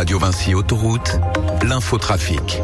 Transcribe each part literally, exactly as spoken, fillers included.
Radio Vinci Autoroute, l'infotrafic.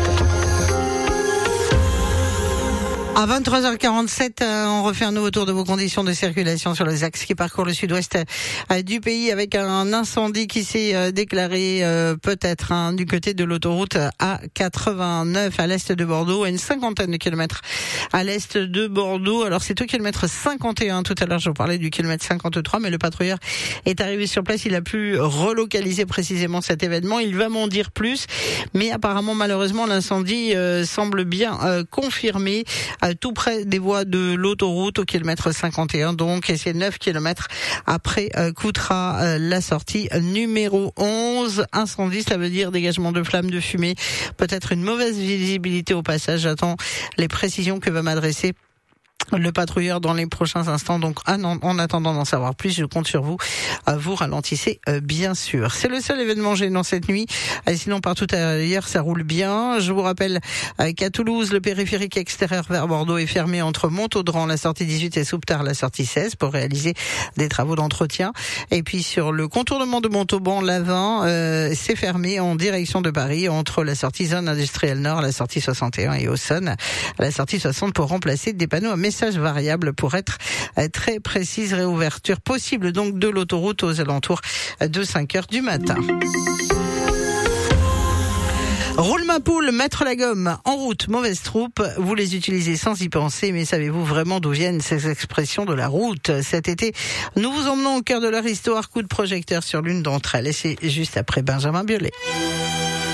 À vingt-trois heures quarante-sept, euh, on refait un nouveau tour de vos conditions de circulation sur les axes qui parcourent le sud-ouest euh, du pays, avec un incendie qui s'est euh, déclaré euh, peut-être hein, du côté de l'autoroute A quatre-vingt-neuf à l'est de Bordeaux, à une cinquantaine de kilomètres à l'est de Bordeaux. Alors c'est au kilomètre cinquante et un, tout à l'heure je vous parlais du kilomètre cinquante-trois, mais le patrouilleur est arrivé sur place, il a pu relocaliser précisément cet événement, il va m'en dire plus, mais apparemment malheureusement l'incendie euh, semble bien euh, confirmé, tout près des voies de l'autoroute au kilomètre cinquante et un donc, et c'est neuf kilomètres après euh, Coutras, euh, la sortie numéro onze. Incendie, ça veut dire dégagement de flammes, de fumée, peut-être une mauvaise visibilité au passage. J'attends les précisions que va m'adresser le patrouilleur dans les prochains instants. Donc en attendant d'en savoir plus, je compte sur vous. Vous ralentissez euh, bien sûr. C'est le seul événement gênant cette nuit. Euh, sinon partout ailleurs ça roule bien. Je vous rappelle euh, qu'à Toulouse, le périphérique extérieur vers Bordeaux est fermé entre Montaudran, la sortie dix-huit, et Souptard, la sortie seize, pour réaliser des travaux d'entretien. Et puis sur le contournement de Montauban, l'A vingt, euh, c'est fermé en direction de Paris entre la sortie zone industrielle nord, la sortie soixante et un, et Auxonne, la sortie soixante, pour remplacer des panneaux à message variable pour être très précise. Réouverture possible donc de l'autoroute aux alentours de cinq heures du matin. Roule ma poule, mettre la gomme, en route, mauvaise troupe. Vous les utilisez sans y penser, mais savez-vous vraiment d'où viennent ces expressions de la route? Cet été, nous vous emmenons au cœur de leur histoire, coup de projecteur sur l'une d'entre elles, et c'est juste après Benjamin Biolay.